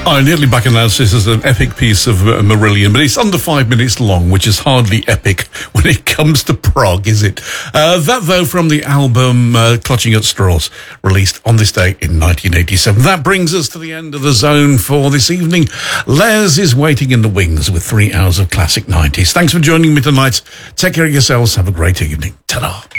I nearly back announced this as an epic piece of Marillion, but it's under 5 minutes long, which is hardly epic when it comes to prog, is it? That, though, from the album Clutching at Straws, released on this day in 1987. That brings us to the end of the zone for this evening. Les is waiting in the wings with 3 hours of classic 90s. Thanks for joining me tonight. Take care of yourselves. Have a great evening. Ta-da.